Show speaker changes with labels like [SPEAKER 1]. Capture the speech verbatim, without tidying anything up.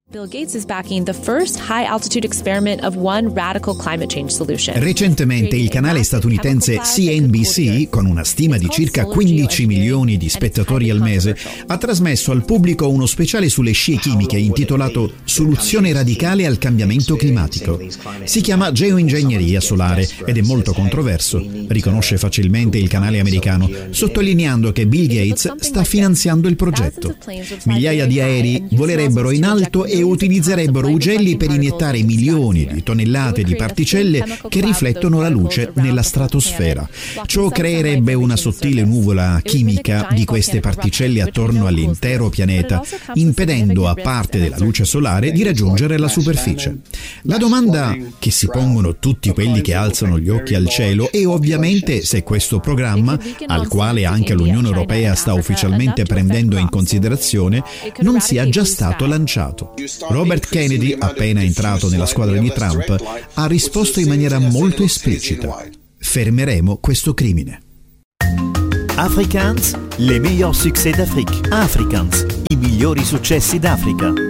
[SPEAKER 1] Bill Gates is backing the first high-altitude experiment of one radical climate change solution.
[SPEAKER 2] Recentemente il canale statunitense C N B C, con una stima di circa quindici milioni di spettatori al mese, ha trasmesso al pubblico uno speciale sulle scie chimiche intitolato Soluzione radicale al cambiamento climatico. Si chiama geoingegneria solare ed è molto controverso, riconosce facilmente il canale americano, sottolineando che Bill Gates sta finanziando il progetto. Migliaia di aerei volerebbero in alto e utilizzerebbero ugelli per iniettare milioni di tonnellate di particelle che riflettono la luce nella stratosfera. Ciò creerebbe una sottile nuvola chimica di queste particelle attorno all'intero pianeta, impedendo a parte della luce solare di raggiungere la superficie. La domanda che si pongono tutti quelli che alzano gli occhi al cielo è ovviamente se questo programma, al quale anche l'Unione Europea sta ufficialmente prendendo in considerazione, non sia già stato lanciato. Robert Kennedy, appena entrato nella squadra di Trump, ha risposto in maniera molto esplicita: fermeremo questo crimine.
[SPEAKER 3] Afrikaans, les meilleurs succès d'Afrique. Afrikaans, i migliori successi d'Africa.